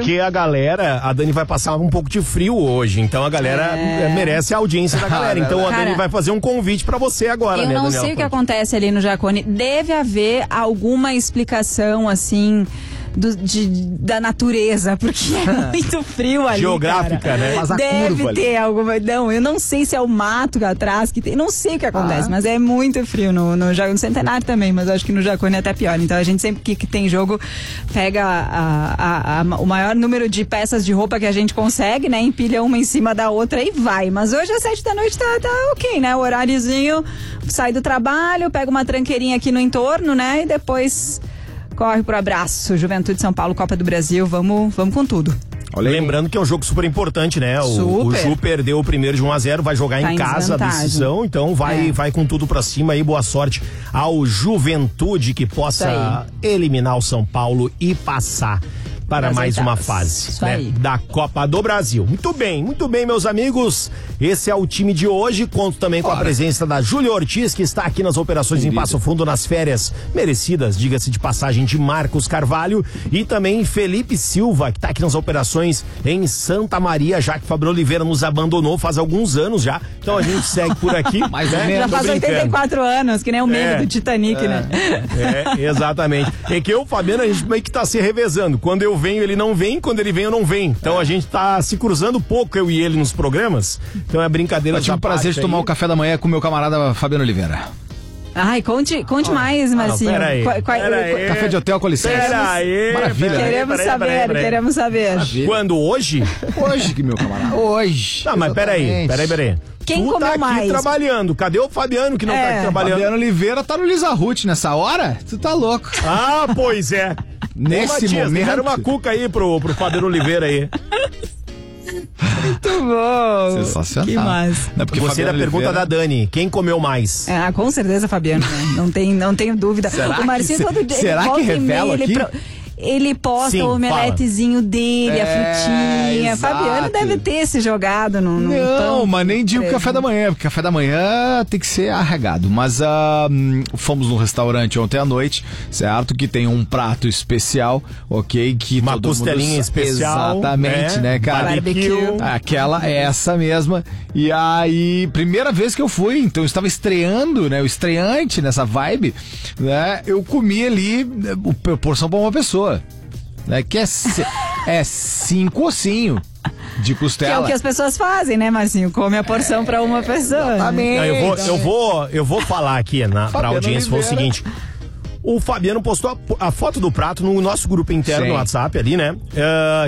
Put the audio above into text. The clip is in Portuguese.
porque a galera, a Dani vai passar um pouco de frio hoje, então a galera merece a audiência da galera. Então a Dani vai fazer um convite pra você agora, eu né, não Daniela? sei o que acontece ali no Jacone. Deve haver alguma explicação, assim, da natureza, porque é muito frio ali, geográfica, cara. né? Mas a Deve curva ter alguma... Não, eu não sei se é o mato atrás que tem, não sei o que acontece, mas é muito frio no Centenário também, mas eu acho que no Jacone é até pior. Então a gente sempre que tem jogo pega o maior número de peças de roupa que a gente consegue, né? Empilha uma em cima da outra e vai. Mas hoje às 7 da noite tá ok, né? O horáriozinho, sai do trabalho, pega uma tranqueirinha aqui no entorno, né? E depois corre pro abraço. Juventude São Paulo, Copa do Brasil, vamos com tudo. Lembrando que é um jogo super importante, né? O Ju perdeu o primeiro de 1-0, vai jogar em casa a decisão, então vai com tudo pra cima e boa sorte ao Juventude que possa eliminar o São Paulo e passar para mais uma fase, né, da Copa do Brasil. Muito bem, meus amigos. Esse é o time de hoje. Conto também com a presença da Júlia Ortiz, que está aqui nas operações em Passo Fundo, nas férias merecidas, diga-se de passagem, de Marcos Carvalho, e também Felipe Silva, que está aqui nas operações em Santa Maria, já que Fábio Oliveira nos abandonou faz alguns anos já. Então a gente segue por aqui. Mais ou né? menos. Já faz 84 anos, que nem o meme do Titanic, né? Exatamente. É que eu, o Fabiano, a gente meio que tá se revezando. Quando eu venho, ele não vem. Quando ele vem, eu não venho. Então a gente tá se cruzando pouco, eu e ele, nos programas. Então é brincadeira. Eu tive o prazer de tomar o café da manhã com o meu camarada Fabiano Oliveira. Ai, conte mais, Marcinho. Peraí. Café de hotel com licença. Maravilha. Queremos saber. Maravilha. Quando? Hoje? Hoje, meu camarada. Hoje. Não, mas peraí. Quem tu comeu tá aqui mais? trabalhando. Cadê o Fabiano que não tá aqui trabalhando? Fabiano Oliveira tá no Lisa Ruth nessa hora? Tu tá louco. Ah, pois é. Nesse momento. Era uma cuca aí pro Fabiano Oliveira aí. Muito bom. Sensacional. Que massa. Você da pergunta da Dani, quem comeu mais? Com certeza, Fabiano, né? Não tenho dúvida. O Marcinho todo dia. Será que revela aqui? Ele posta o omeletezinho dele, a frutinha. Exato. Fabiano deve ter se jogado no Não, mas nem digo café da manhã, porque café da manhã tem que ser arregado. Mas fomos num restaurante ontem à noite, certo? Que tem um prato especial, ok? Que uma costelinha especial. Exatamente, né, cara? Barbecue. Essa mesma. E aí, primeira vez que eu fui, então eu estava estreando, né? O estreante nessa vibe, né? Eu comi ali porção pra uma pessoa. Né, que é 5 ossinhos de costela. Que é o que as pessoas fazem, né, Marcinho? Come a porção pra uma pessoa. Exatamente. Eu vou falar aqui pra audiência, foi o seguinte. O Fabiano postou a foto do prato no nosso grupo interno no WhatsApp ali, né?